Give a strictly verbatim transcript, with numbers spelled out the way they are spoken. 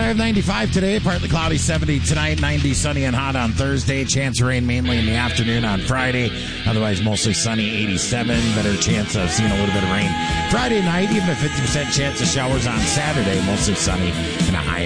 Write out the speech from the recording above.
ninety-five, ninety-five today, partly cloudy, seventy tonight, ninety, sunny and hot on Thursday. Chance of rain mainly in the afternoon on Friday. Otherwise, mostly sunny, eighty-seven. Better chance of seeing a little bit of rain Friday night, even a fifty percent chance of showers on Saturday. Mostly sunny and a high